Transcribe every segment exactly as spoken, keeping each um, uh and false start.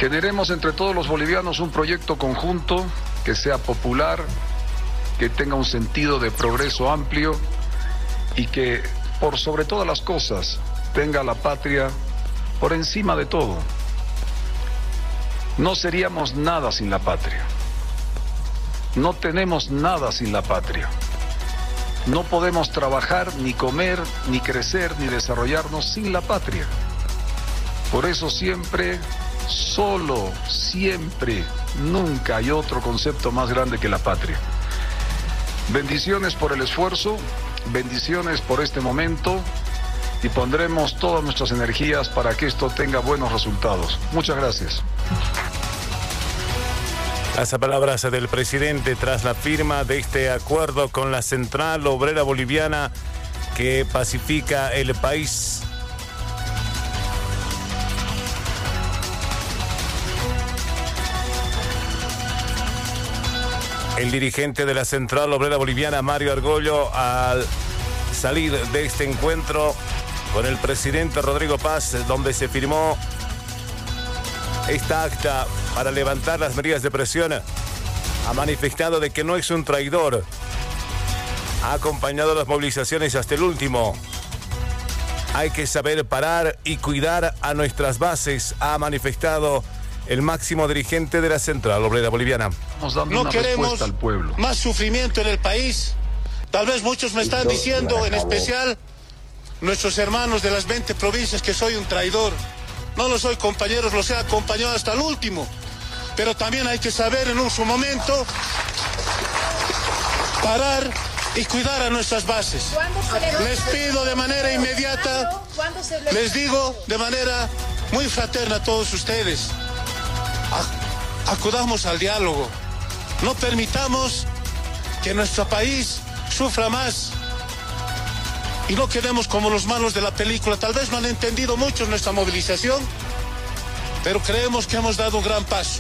Generemos entre todos los bolivianos un proyecto conjunto que sea popular, que tenga un sentido de progreso amplio y que, por sobre todas las cosas, tenga a la patria por encima de todo. No seríamos nada sin la patria. No tenemos nada sin la patria. No podemos trabajar, ni comer, ni crecer, ni desarrollarnos sin la patria. Por eso siempre, solo, siempre, nunca hay otro concepto más grande que la patria. Bendiciones por el esfuerzo, bendiciones por este momento y pondremos todas nuestras energías para que esto tenga buenos resultados. Muchas gracias. Las palabras del presidente tras la firma de este acuerdo con la Central Obrera Boliviana que pacifica el país. El dirigente de la Central Obrera Boliviana, Mario Argollo, al salir de este encuentro con el presidente Rodrigo Paz, donde se firmó esta acta para levantar las medidas de presión, ha manifestado de que no es un traidor. Ha acompañado las movilizaciones hasta el último. Hay que saber parar y cuidar a nuestras bases, ha manifestado el máximo dirigente de la Central Obrera Boliviana. No queremos al pueblo. Más sufrimiento en el país. Tal vez muchos me están diciendo, en especial nuestros hermanos de las veinte provincias, que soy un traidor. No lo soy, compañeros, los he acompañado hasta el último. Pero también hay que saber en un su momento parar y cuidar a nuestras bases. Les pido de manera inmediata, les digo de manera muy fraterna a todos ustedes, acudamos al diálogo. No permitamos que nuestro país sufra más y no quedemos como los malos de la película. Tal vez no han entendido mucho nuestra movilización, pero creemos que hemos dado un gran paso.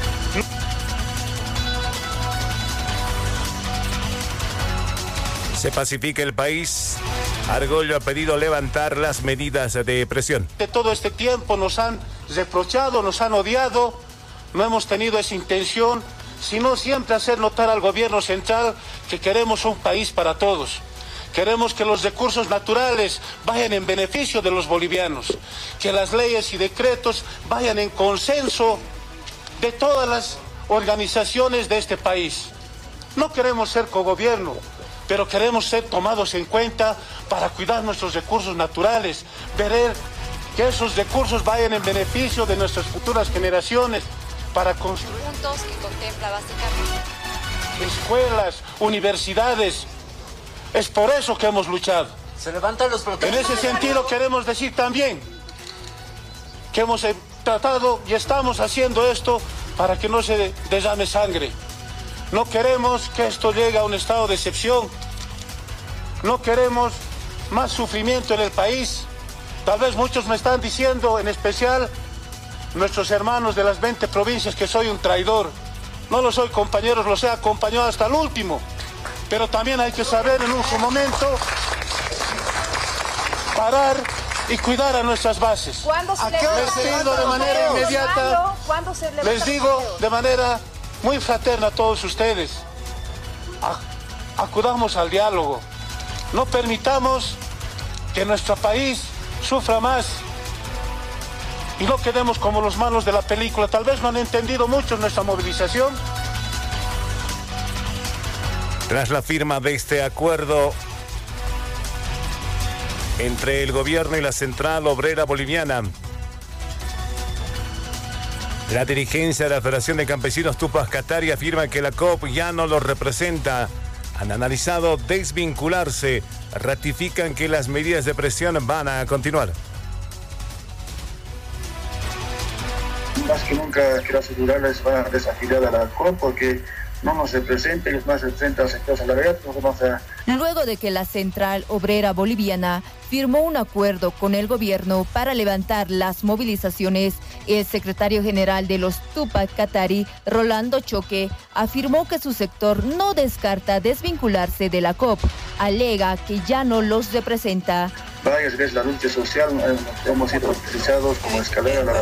Se pacifica el país. Argollo ha pedido levantar las medidas de presión. De todo este tiempo nos han reprochado, nos han odiado. No hemos tenido esa intención, sino siempre hacer notar al gobierno central que queremos un país para todos. Queremos que los recursos naturales vayan en beneficio de los bolivianos, que las leyes y decretos vayan en consenso de todas las organizaciones de este país. No queremos ser cogobierno, pero queremos ser tomados en cuenta para cuidar nuestros recursos naturales, ver que esos recursos vayan en beneficio de nuestras futuras generaciones, para construir puntos que contempla básicamente escuelas, universidades. Es por eso que hemos luchado. Se levantan los protestos. En ese sentido queremos decir también que hemos tratado y estamos haciendo esto para que no se derrame sangre. No queremos que esto llegue a un estado de excepción. No queremos más sufrimiento en el país. Tal vez muchos me están diciendo, en especial nuestros hermanos de las veinte provincias, que soy un traidor. No lo soy, compañeros, los he acompañado hasta el último. Pero también hay que saber en un su momento parar y cuidar a nuestras bases. Les pido de manera inmediata, les digo de manera muy fraterna a todos ustedes, acudamos al diálogo. No permitamos que nuestro país sufra más y no quedemos como los malos de la película. Tal vez no han entendido mucho nuestra movilización. Tras la firma de este acuerdo entre el gobierno y la Central Obrera Boliviana, la dirigencia de la Federación de Campesinos Tupac Katari afirma que la C O P ya no los representa. Han analizado desvincularse, ratifican que las medidas de presión van a continuar. Más que nunca quiero asegurarles, van a desafiliar a la C O P porque no nos representa, ellos no representan al sector salarial. No se... Luego de que la Central Obrera Boliviana firmó un acuerdo con el gobierno para levantar las movilizaciones, el secretario general de los Tupac Katari, Rolando Choque, afirmó que su sector no descarta desvincularse de la C O P. Alega que ya no los representa. Varias veces la lucha social hemos sido utilizados como escalera.